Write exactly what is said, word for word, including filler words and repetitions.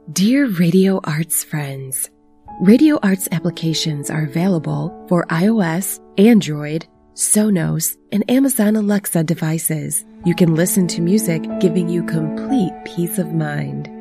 Dear Radio Arts friends, Radio Arts applications are available for iOS, Android, Sonos, and Amazon Alexa devices. You can listen to music giving you complete peace of mind.